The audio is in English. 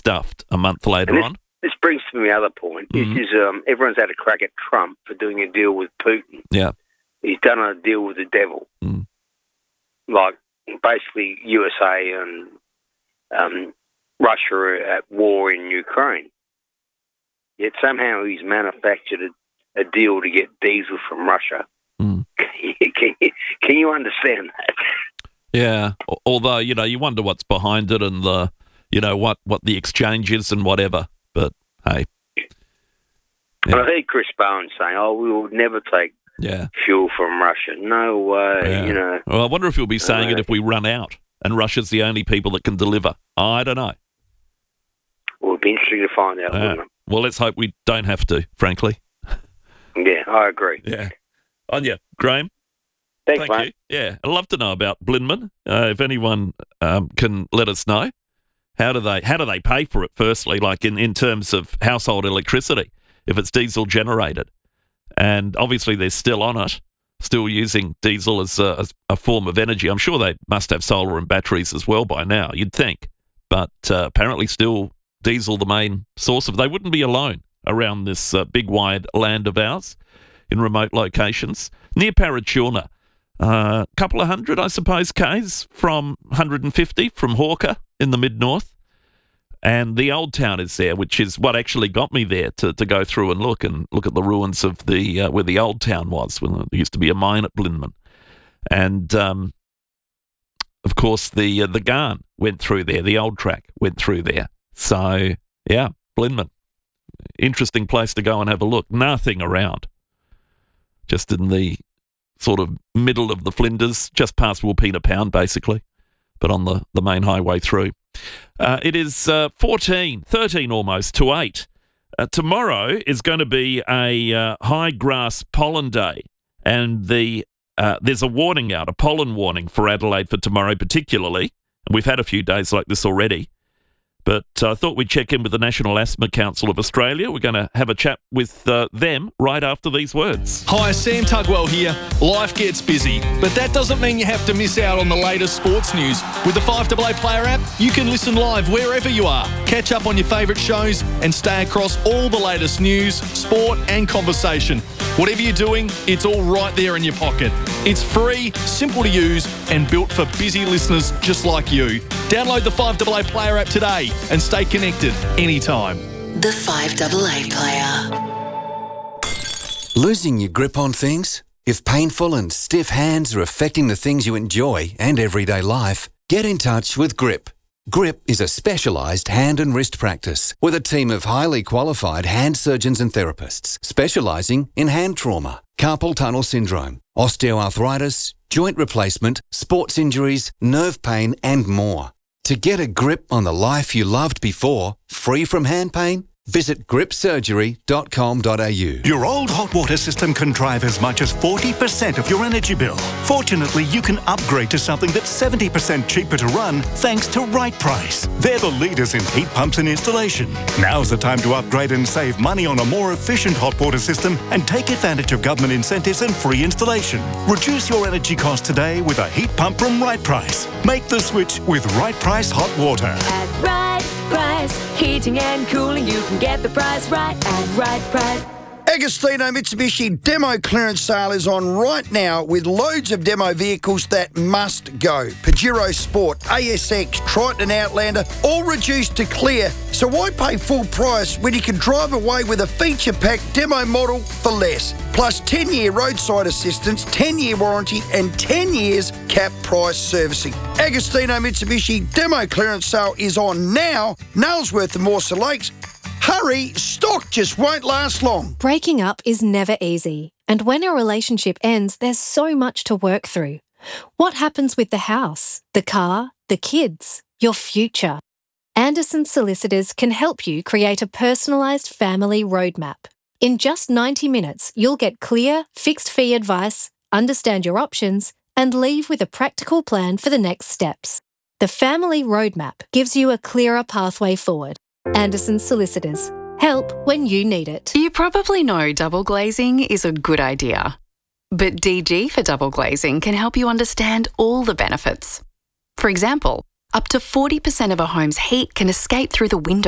stuffed a month later on. This brings to my other point. Mm-hmm. This is everyone's had a crack at Trump for doing a deal with Putin. Yeah. He's done a deal with the devil. Mm. Like, basically, USA and Russia are at war in Ukraine. Yet somehow he's manufactured a deal to get diesel from Russia. Mm. Can you understand that? Yeah. Although, you wonder what's behind it and what the exchange is and whatever. But, hey. Yeah. I heard Chris Bowen saying, we will never take fuel from Russia. No way, Yeah. Well, I wonder if he'll be saying it if we run out and Russia's the only people that can deliver. I don't know. Well, it'd be interesting to find out, wouldn't it? Well, let's hope we don't have to, frankly. Yeah, I agree. Yeah. On you, Graham. Thank you. Yeah, I'd love to know about Blindman. If anyone can let us know, how do they pay for it? Firstly, like in terms of household electricity, if it's diesel generated, and obviously they're still on it, still using diesel as a form of energy. I'm sure they must have solar and batteries as well by now. You'd think, but apparently still diesel the main source of. They wouldn't be alone around this big wide land of ours in remote locations near Parachurna. A couple of hundred, I suppose, k's from 150 from Hawker in the mid-north. And the old town is there, which is what actually got me there to go through and look at the ruins of the where the old town was, when there used to be a mine at Blindman. And, of course, the Garn went through there. The old track went through there. So, yeah, Blindman. Interesting place to go and have a look. Nothing around. Just in the sort of middle of the Flinders, just past Wilpena Pound, basically, but on the main highway through. It is 13 almost to 8. Tomorrow is going to be a high grass pollen day, and there's a warning out, a pollen warning for Adelaide for tomorrow particularly. And we've had a few days like this already. But I thought we'd check in with the National Asthma Council of Australia. We're going to have a chat with them right after these words. Hi, Sam Tugwell here. Life gets busy, but that doesn't mean you have to miss out on the latest sports news. With the 5AA Player app, you can listen live wherever you are, catch up on your favourite shows, and stay across all the latest news, sport and conversation. Whatever you're doing, it's all right there in your pocket. It's free, simple to use, and built for busy listeners just like you. Download the 5AA Player app today and stay connected anytime. The 5AA Player. Losing your grip on things? If painful and stiff hands are affecting the things you enjoy and everyday life, get in touch with Grip. Grip is a specialised hand and wrist practice with a team of highly qualified hand surgeons and therapists specialising in hand trauma, carpal tunnel syndrome, osteoarthritis, joint replacement, sports injuries, nerve pain and more. To get a grip on the life you loved before, free from hand pain, visit gripsurgery.com.au. Your old hot water system can drive as much as 40% of your energy bill. Fortunately, you can upgrade to something that's 70% cheaper to run thanks to Right Price. They're the leaders in heat pumps and installation. Now's the time to upgrade and save money on a more efficient hot water system and take advantage of government incentives and free installation. Reduce your energy cost today with a heat pump from Right Price. Make the switch with Right Price Hot Water. At Right Price, heating and cooling, you can get the price right at Right Price. Agostino Mitsubishi demo clearance sale is on right now with loads of demo vehicles that must go. Pajero Sport, ASX, Triton Outlander, all reduced to clear. So why pay full price when you can drive away with a feature-packed demo model for less? Plus 10-year roadside assistance, 10-year warranty and 10 years cap price servicing. Agostino Mitsubishi demo clearance sale is on now. Nailsworth and Mawson Lakes. Hurry, stock just won't last long. Breaking up is never easy, and when a relationship ends, there's so much to work through. What happens with the house, the car, the kids, your future? Anderson Solicitors can help you create a personalised family roadmap. In just 90 minutes, you'll get clear, fixed-fee advice, understand your options, and leave with a practical plan for the next steps. The Family Roadmap gives you a clearer pathway forward. Anderson Solicitors. Help when you need it. You probably know double glazing is a good idea. But DG for double glazing can help you understand all the benefits. For example, up to 40% of a home's heat can escape through the window